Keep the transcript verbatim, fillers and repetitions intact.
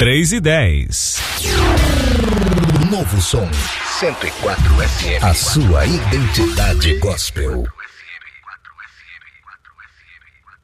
três e dez. Novo som cento e quatro F M. A sua identidade gospel.